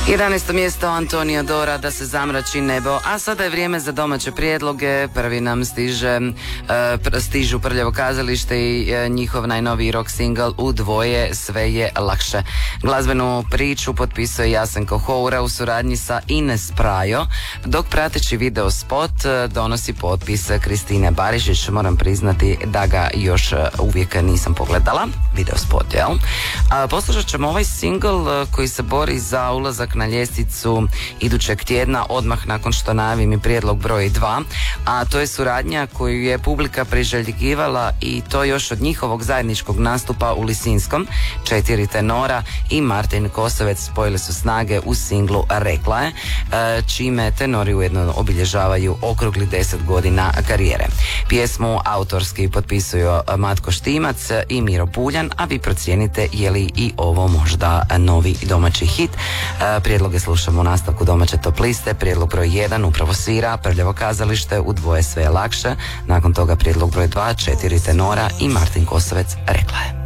11. mjesto Antonija Dora, Da se zamrači nebo, a sada je vrijeme za domaće prijedloge. Prvi nam stižu Prljavo kazalište i njihov najnoviji rock single U dvoje sve je lakše. Glazbenu priču potpisuje Jasenko Houra u suradnji sa Ines Prajo, dok prateći video spot donosi potpis Kristine Barišić. Moram priznati da ga još uvijek nisam pogledala, video spot, jel? Poslušat ćemo ovaj single koji se bori za ulazak na ljestvicu idućeg tjedna, odmah nakon što najavim i prijedlog broj 2, a to je suradnja koju je publika priželjkivala, i to još od njihovog zajedničkog nastupa u Lisinskom. 4 tenora i Martin Kosovec spojili su snage u singlu Rekla je, čime tenori ujedno obilježavaju okrugli 10 godina karijere. Pjesmu autorski potpisuju Matko Štimac i Miro Puljan, a vi procijenite je li i ovo možda novi domaći hit. Prijedloge slušamo u nastavku domaće top liste. Prijedlog broj 1 upravo svira Prljavo kazalište, U dvoje sve je lakše. Nakon toga prijedlog broj 2, 4 tenora i Martin Kosovec, Rekla je.